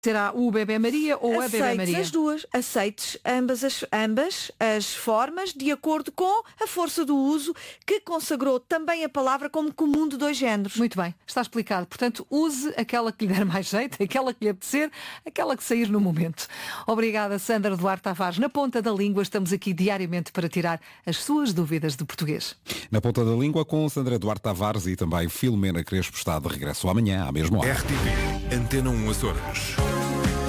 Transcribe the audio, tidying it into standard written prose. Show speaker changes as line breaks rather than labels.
Será o Bebé Maria ou a Bebé
Aceites
Maria?
as duas, aceites ambas as formas de acordo com a força do uso que consagrou também a palavra como comum de dois géneros.
Muito bem, está explicado. Portanto, use aquela que lhe der mais jeito, aquela que lhe apetecer, aquela que sair no momento. Obrigada, Sandra Duarte Tavares. Na Ponta da Língua estamos aqui diariamente para tirar as suas dúvidas de português.
Na Ponta da Língua com Sandra Duarte Tavares e também Filomena Crespo está de regresso amanhã, à mesma hora.
RTP, Antena 1 Açores.